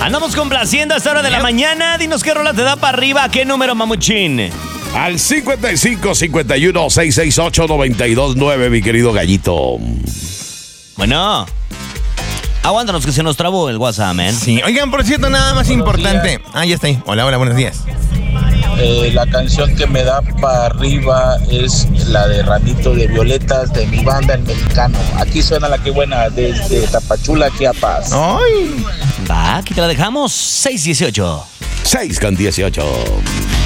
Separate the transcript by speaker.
Speaker 1: Andamos complaciendo a esta hora de la mañana. Dinos qué rola te da para arriba. ¿Qué número, mamuchín?
Speaker 2: Al 55-51-668-929, mi querido gallito.
Speaker 1: Bueno. Aguántanos que se nos trabó el WhatsApp, man.
Speaker 3: Sí, oigan, por cierto, nada más importante. Ya está ahí. Hola, buenos días.
Speaker 4: La canción que me da para arriba es la de Ramito de Violetas de mi banda El Mexicano. Aquí suena la que buena desde Tapachula, Chiapas.
Speaker 3: ¡Ay!
Speaker 1: Va, aquí te la dejamos. 6:18.
Speaker 2: 6:18.